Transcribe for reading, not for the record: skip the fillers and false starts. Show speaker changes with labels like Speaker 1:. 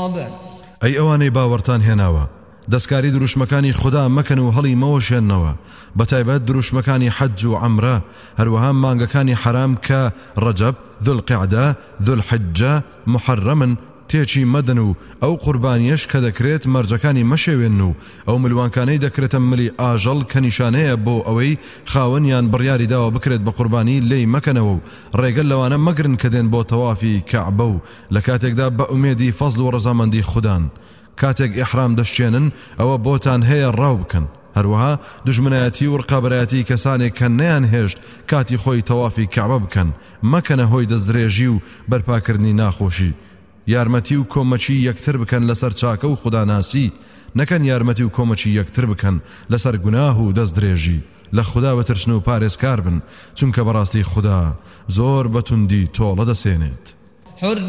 Speaker 1: الخطاب
Speaker 2: أي أواني باورتان هێناوە دەستکاری دروشمەکانی خوددا مەکەن و هەڵی مەوەشێننەوە بەتایبەت دروشمەکانی حەج و عەمرە هەروەها مانگەکانی حرام کە ڕەجەب ذوالقیعدە ذوالحجە محەرەمن تێکی مەدەن و ئەو قوربانیەش کە دەکرێت مەرجەکانی مەشێوێن و ئەو ملوانکانەی دەکرێتە ملی ئاژەڵ کە نیشانەیە بۆ ئەوەی خاوەنیان بڕیاری داوە بکرێت بە قوربانی لێی مەکەنەوە و ڕێگەل لەوانە مەگرن کە دێن بۆ تەوافی کەعبە و لە کاتێکدا بە ئومێدی فەزڵ و ڕەزامەندی خوددان کاتێک ئیحرام دەشتێنن ئەوە بۆتان هەیە ڕاو بکەن هەروەها دژمنایەتی و ڕقابەتی کەسانێک کە نەیان هێشت کاتی خۆی تەوافی کەعبە بکەن مەکەنە هۆی دەستدرێژی و بەرپاکردنی ناخۆشی یارمەتی و کۆمەچی یەکتر بکەن لەسەر چاکە و خوداناسی نەکەن یارمەتی و کۆمەچی یەکتر بکەن لەسەر گوناه و دەستدرێژی لە خوددا بترسن و پارێزکار بن چونکە بەڕاستی خوددا زۆر بەتوندی تۆڵە دەسێنێت